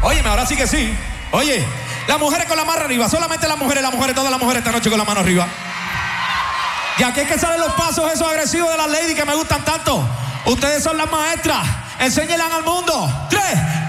Óyeme, ahora sí que sí. Oye, las mujeres con la mano arriba. Solamente las mujeres, todas las mujeres esta noche con la mano arriba. Y aquí es que salen los pasos esos agresivos de las ladies que me gustan tanto. Ustedes son las maestras. Enséñenle al mundo. 3,